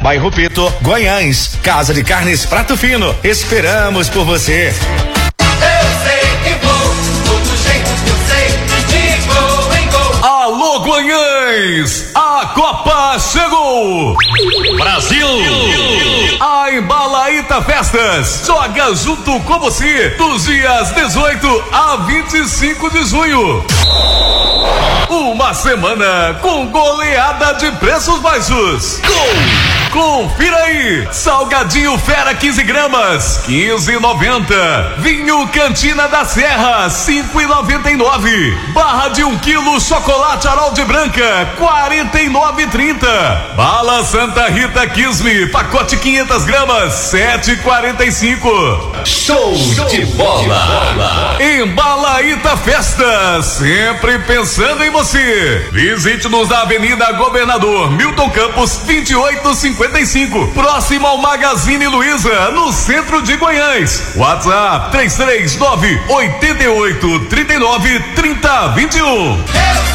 bairro Pito, Goiânia. Casa de Carnes Prato Fino. Esperamos por você. Eu sei que vou, do jeito que eu sei, de gol em gol. Alô, Goiânia! A Copa chegou! Brasil! A Embalaíta Festas joga junto com você dos dias 18 a 25 de junho. Uma semana com goleada de preços baixos. Confira aí, salgadinho Fera 15 gramas, 15,90. Vinho Cantina da Serra, 5,99. Barra de 1 quilo chocolate Harolde Branca, 49,30. Bala Santa Rita Kisme, pacote 500 gramas, 7,45. Show de bola! Embalaíta Festa, sempre pensando em você. Visite-nos na Avenida Governador Milton Campos, 2855, próximo ao Magazine Luiza, no centro de Goiânia. WhatsApp 339-8839-3021.